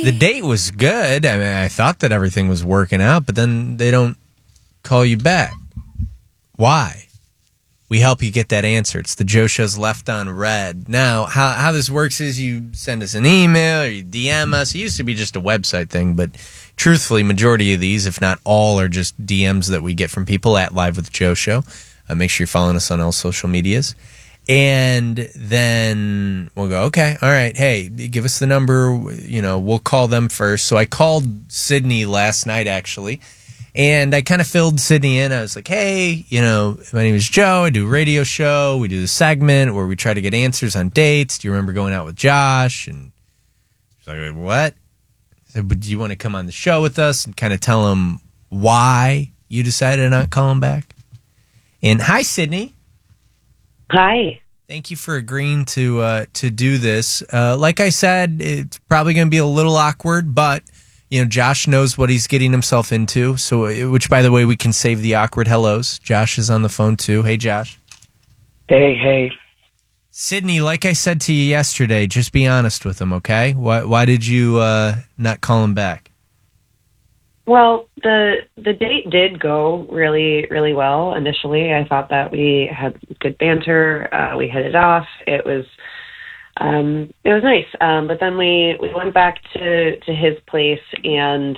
The date was good. I mean, I thought that everything was working out, but then they don't call you back. Why? We help you get that answer. It's the Joe Show's Left on Red. Now, how this works is you send us an email or you DM us. It used to be just a website thing, but truthfully, majority of these, if not all, are just DMs that we get from people at Live with Joe Show. Make sure you're following us on all social medias. And then we'll go, okay, all right, hey, give us the number. We'll call them first. So I called Sydney last night, actually. And I kind of filled Sydney in. I was like, hey, my name is Joe. I do a radio show. We do the segment where we try to get answers on dates. Do you remember going out with Josh? And she's like, what? I said, but do you want to come on the show with us and kind of tell him why you decided to not call him back? And hi, Sydney. Hi. Thank you for agreeing to do this. Like I said, it's probably going to be a little awkward, but Josh knows what he's getting himself into. So, which, by the way, we can save the awkward hellos. Josh is on the phone, too. Hey, Josh. Hey. Sydney, like I said to you yesterday, just be honest with him, okay? Why did you not call him back? Well, the date did go really, really well initially. I thought that we had good banter. We hit it off. It was nice. But then we went back to his place, and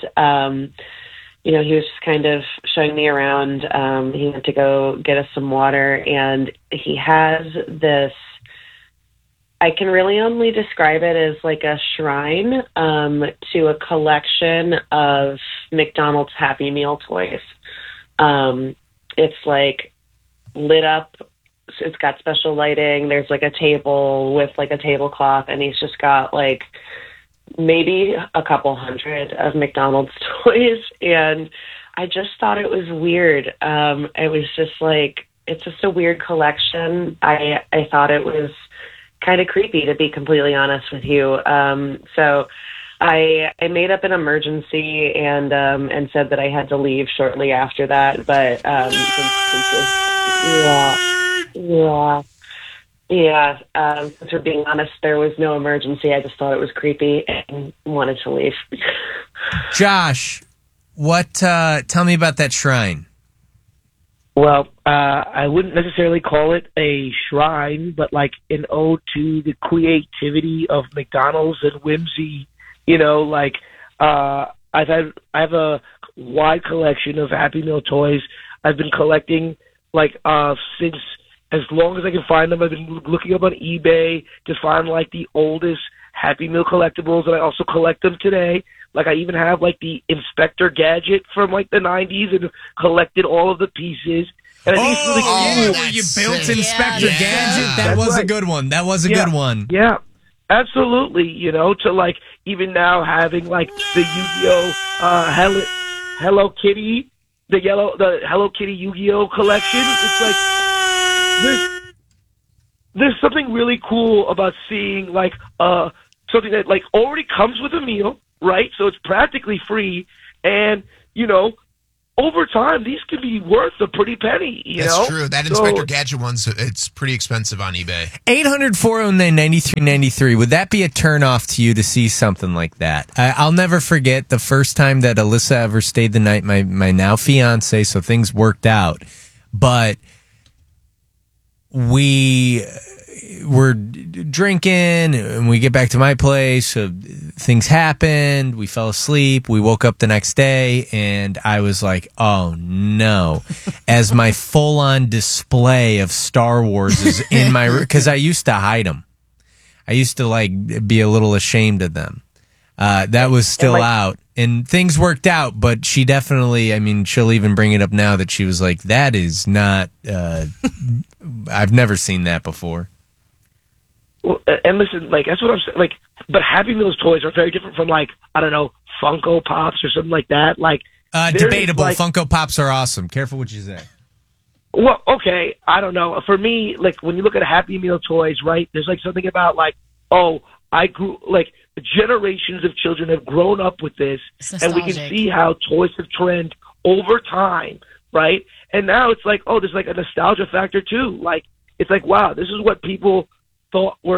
he was just kind of showing me around. He went to go get us some water, and he has this. I can really only describe it as like a shrine to a collection of McDonald's Happy Meal toys. It's like lit up. It's got special lighting. There's like a table with like a tablecloth, and he's just got like maybe a couple hundred of McDonald's toys. And I just thought it was weird. It was just like, it's just a weird collection. I thought it was kind of creepy, to be completely honest with you. So I made up an emergency and said that I had to leave shortly after that. But since we're being honest, there was no emergency. I just thought it was creepy and wanted to leave. Josh, tell me about that shrine. Well, I wouldn't necessarily call it a shrine, but like an ode to the creativity of McDonald's and whimsy. I have a wide collection of Happy Meal toys. I've been collecting since as long as I can find them. I've been looking up on eBay to find like the oldest Happy Meal collectibles, and I also collect them today. Like I even have like the Inspector Gadget from like the 90s and collected all of the pieces. And I think it's really cool. Where you built Inspector Gadget? That was a good one. That was a good one. Yeah, absolutely. To like even now having like the Yu-Gi-Oh! Hello Kitty, the Hello Kitty Yu-Gi-Oh! collection. It's like there's something really cool about seeing like something that like already comes with a meal. Right, so it's practically free, and over time these could be worth a pretty penny. That's true. That Inspector Gadget one's it's pretty expensive on eBay. 800-409-9393. Would that be a turnoff to you to see something like that? I'll never forget the first time that Alyssa ever stayed the night. My now fiance, so things worked out, but we were drinking and we get back to my place. Things happened. We fell asleep. We woke up the next day and I was like, oh no, as my full on display of Star Wars is in my room. Cause I used to hide them. I used to be a little ashamed of them. That was still out and things worked out, but she definitely, she'll even bring it up now that she was like, that is not, I've never seen that before. Well, and listen, that's what I'm saying. But Happy Meal's toys are very different from I don't know, Funko Pops or something like that. Debatable. Funko Pops are awesome. Careful what you say. Well, okay, I don't know. For me, when you look at Happy Meal toys, right? There's something about I grew generations of children have grown up with this, and we can see how toys have trended over time, right? And now it's there's a nostalgia factor too. It's wow, this is what people thought were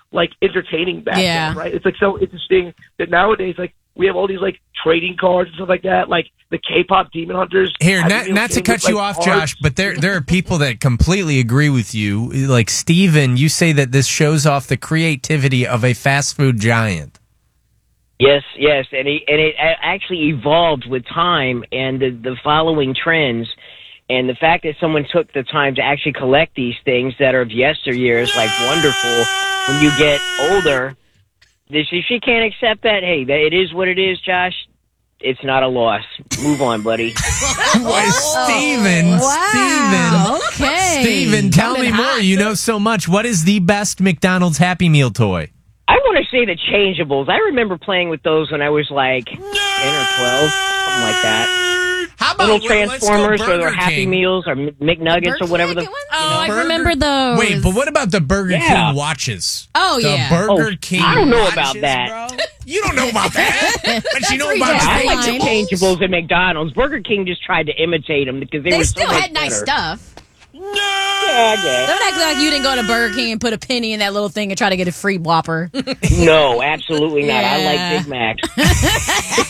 like entertaining back Yeah. then, right? It's like so interesting that nowadays, like we have all these like trading cards and stuff like that, like the K-pop Demon Hunters. Here, Happy not, Meal not to came cut with, you like, off, cards. Josh, but there are people that completely agree with you. Like Steven, you say that this shows off the creativity of a fast food giant. Yes, and it actually evolved with time and the following trends, and the fact that someone took the time to actually collect these things that are of yesteryears, like wonderful. When you get older, if she can't accept that, hey, it is what it is, Josh. It's not a loss. Move on, buddy. Boy, Steven, Wow. Okay. Steven, tell Coming me more. hot. You know so much. What is the best McDonald's Happy Meal toy? I want to say the changeables. I remember playing with those when I was like 10 or 12, something like that. How about Little Transformers or their Happy King? Meals or McNuggets or whatever the. Oh, I Burger- remember those. Wait, but what about the Burger Yeah. King watches? Oh, The yeah. Burger Oh, King I don't know watches, about that. bro? You don't know about that? But you know about That's I the like the fine. changeables at McDonald's. Burger King just tried to imitate them because they They were still so much had nice better. stuff. Yeah, I guess. Don't act like you didn't go to Burger King and put a penny in that little thing and try to get a free Whopper. No, absolutely not. I Yeah. like Big Macs.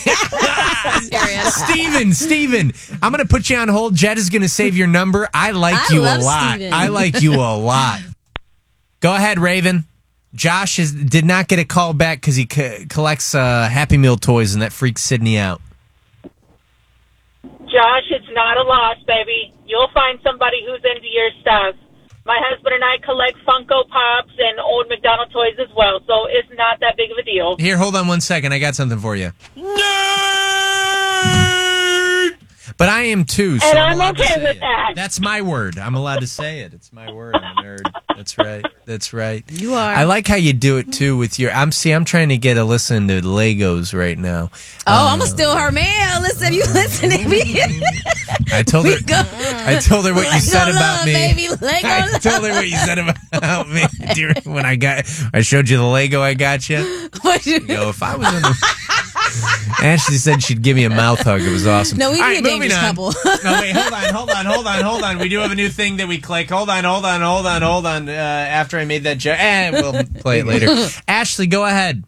Steven, I'm going to put you on hold. Jed is going to save your number. I like I you a love lot. Steven. I like you a lot. Go ahead, Raven. Josh did not get a call back because he collects Happy Meal toys, and that freaks Sydney out. Josh, it's not a loss, baby. You'll find somebody who's into your stuff. My husband and I collect Funko Pops and old McDonald toys as well, so it's not that big of a deal. Here, hold on 1 second. I got something for you. But I am too. So And I'm allowed to okay say with it. that. That's my word. I'm allowed to say it. It's my word. I'm a nerd. That's right. That's right. You are. I like how you do it too with your. I'm trying to get Alyssa into Legos right now. Oh, I'm going to steal her man. Listen, you listen to me. I told her. Go. I told her what you Lego said about love, me. baby. Lego I love. told her what you said about me when I showed you the Lego I got you. What you- Yo, if I was in the. Ashley said she'd give me a mouth hug. It was awesome. No, we'd be All a right, moving dangerous on. couple. No, wait, hold on. We do have a new thing that we click. Hold on. After I made that joke, we'll play it later. Ashley, go ahead.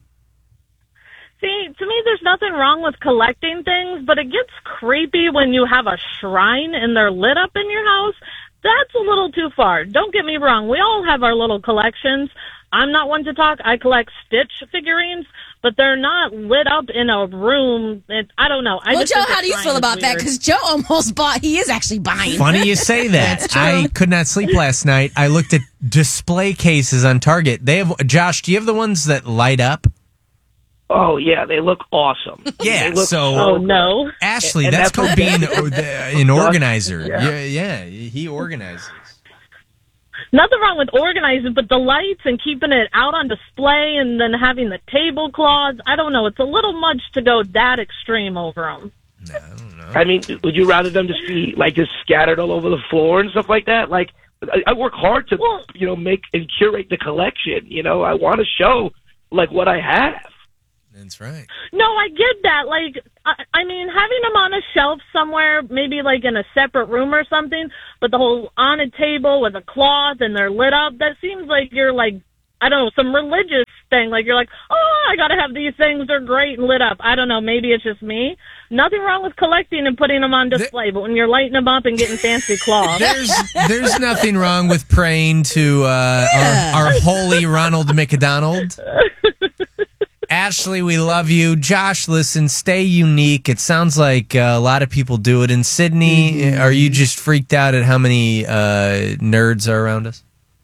See, to me, there's nothing wrong with collecting things, but it gets creepy when you have a shrine and they're lit up in your house. That's a little too far. Don't get me wrong. We all have our little collections. I'm not one to talk. I collect Stitch figurines, but they're not lit up in a room. I don't know. Well, just Joe, think the how do you shrine feel is about that? weird. Because Joe almost bought. He is actually buying. Funny you say that. That's true. I could not sleep last night. I looked at display cases on Target. They have. Josh, do you have the ones that light up? Oh yeah, they look awesome. Yeah. They look So Oh, no. Ashley, And that's that's called being an organizer. Yeah. Yeah, he organizes. Nothing wrong with organizing, but the lights and keeping it out on display and then having the tablecloths, I don't know. It's a little much to go that extreme over them. I mean, would you rather them just be like just scattered all over the floor and stuff like that? Like, I work hard to Well- make and curate the collection. I want to show like what I have. That's right. No, I get that. Like, I mean, having them on a shelf somewhere, maybe like in a separate room or something, but the whole on a table with a cloth and they're lit up, that seems like you're like, I don't know, some religious thing. Like, you're like, oh, I got to have these things. They're great and lit up. I don't know. Maybe it's just me. Nothing wrong with collecting and putting them on display, but when you're lighting them up and getting fancy cloths. There's nothing wrong with praying to our holy Ronald McDonald. Ashley, we love you. Josh, listen, stay unique. It sounds like a lot of people do it. In Sydney, are you just freaked out at how many nerds are around us?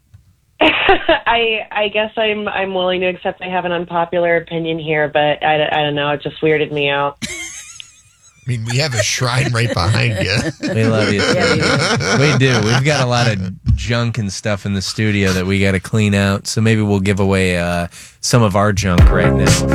I guess I'm willing to accept I have an unpopular opinion here, but I don't know. It just weirded me out. I mean, we have a shrine right behind you. We love you. We do. We've got a lot of junk and stuff in the studio that we got to clean out. So maybe we'll give away some of our junk right now.